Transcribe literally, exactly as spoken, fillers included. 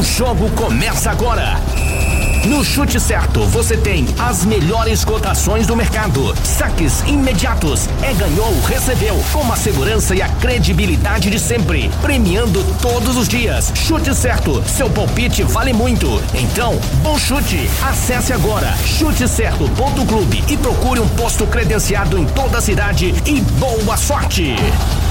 O jogo começa agora. No Chute Certo, você tem as melhores cotações do mercado. Saques imediatos. É ganhou, recebeu. Com a segurança e a credibilidade de sempre. Premiando todos os dias. Chute Certo, seu palpite vale muito. Então, bom chute. Acesse agora chute certo ponto clube e procure um posto credenciado em toda a cidade e boa sorte.